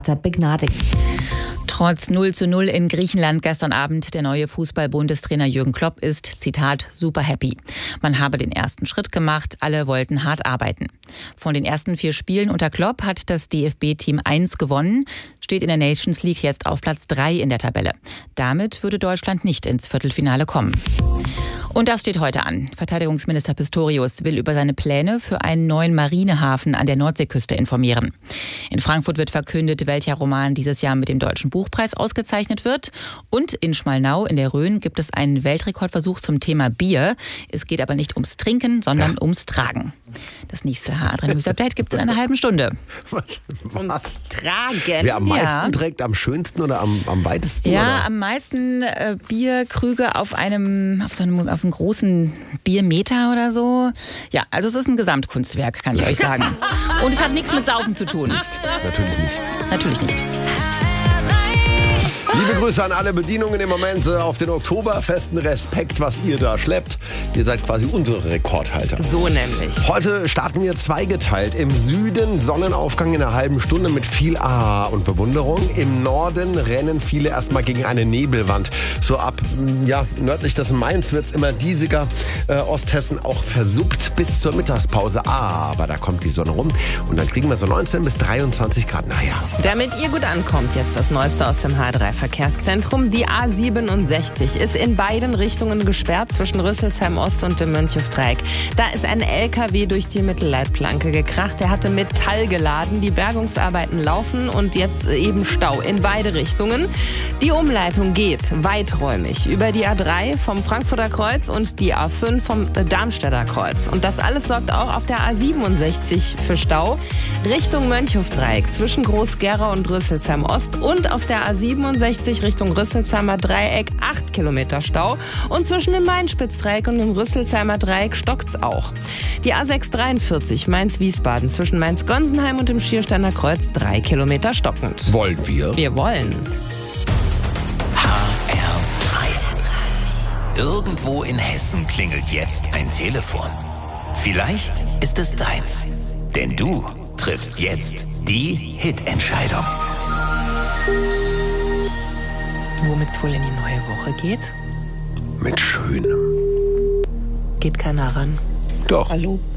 begnadigt. Trotz 0:0 in Griechenland gestern Abend der neue Fußball-Bundestrainer Jürgen Klopp ist, Zitat, super happy. Man habe den ersten Schritt gemacht, alle wollten hart arbeiten. Von den ersten 4 Spielen unter Klopp hat das DFB-Team 1 gewonnen, steht in der Nations League jetzt auf Platz 3 in der Tabelle. Damit würde Deutschland nicht ins Viertelfinale kommen. Und das steht heute an. Verteidigungsminister Pistorius will über seine Pläne für einen neuen Marinehafen an der Nordseeküste informieren. In Frankfurt wird verkündet, welcher Roman dieses Jahr mit dem Deutschen Buchpreis ausgezeichnet wird. Und in Schmalnau in der Rhön gibt es einen Weltrekordversuch zum Thema Bier. Es geht aber nicht ums Trinken, sondern ums Tragen. Das nächste H3 News Update gibt es in einer halben Stunde. Was? Ums Tragen? Wer am meisten trägt, am schönsten oder am weitesten? Ja, oder? am meisten Bierkrüge auf einem großen Biermeter oder so. Ja, also es ist ein Gesamtkunstwerk, kann ich euch sagen. Und es hat nichts mit Saufen zu tun. Natürlich nicht. Natürlich nicht. Liebe Grüße an alle Bedienungen im Moment auf den Oktoberfesten. Respekt, was ihr da schleppt. Ihr seid quasi unsere Rekordhalter. So nämlich. Heute starten wir zweigeteilt. Im Süden Sonnenaufgang in einer halben Stunde mit viel Aha und Bewunderung. Im Norden rennen viele erstmal gegen eine Nebelwand. So ab nördlich des Mainz wird es immer diesiger. Osthessen auch versuppt bis zur Mittagspause. Aber da kommt die Sonne rum und dann kriegen wir so 19 bis 23 Grad. Naja. Damit ihr gut ankommt, jetzt das Neueste aus dem H3-Verkehrszentrum. Die A67 ist in beiden Richtungen gesperrt zwischen Rüsselsheim Ost und dem Mönchhofdreieck. Da ist ein LKW durch die Mittelleitplanke gekracht. Der hatte Metall geladen. Die Bergungsarbeiten laufen und jetzt eben Stau in beide Richtungen. Die Umleitung geht weiträumig über die A3 vom Frankfurter Kreuz und die A5 vom Darmstädter Kreuz. Und das alles sorgt auch auf der A67 für Stau Richtung Mönchhofdreieck zwischen Groß-Gerau und Rüsselsheim Ost und auf der A67 Richtung Rüsselsheimer Dreieck 8 Kilometer Stau und zwischen dem Main-Spitz-Dreieck und dem Rüsselsheimer Dreieck stockt's auch. Die A643 Mainz-Wiesbaden zwischen Mainz-Gonsenheim und dem Schiersteiner Kreuz 3 Kilometer stockend. Wollen wir? Wir wollen. Irgendwo in Hessen klingelt jetzt ein Telefon. Vielleicht ist es deins. Denn du triffst jetzt die Hit-Entscheidung. Womit's wohl in die neue Woche geht? Mit Schönem. Geht keiner ran. Doch. Hallo?